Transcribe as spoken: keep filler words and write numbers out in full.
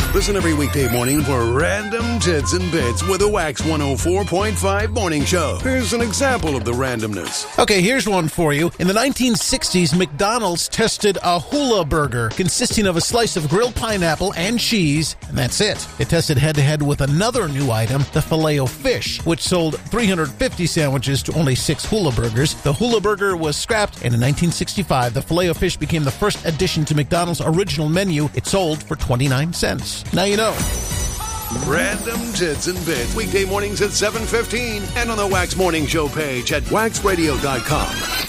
Listen every weekday morning for Random Tits and Bits with the Wax one oh four point five Morning Show. Here's an example of the randomness. Okay, here's one for you. In the nineteen sixties, McDonald's tested a hula burger consisting of a slice of grilled pineapple and cheese, and that's it. It tested head-to-head with another new item, the Filet-O-Fish, which sold three hundred fifty sandwiches to only six hula burgers. The hula burger was scrapped, and in nineteen sixty-five, the Filet-O-Fish became the first addition to McDonald's original menu. It sold for twenty-nine cents. Now you know. Random Tits and Bits, weekday mornings at seven fifteen and on the Wax Morning Show page at wax radio dot com.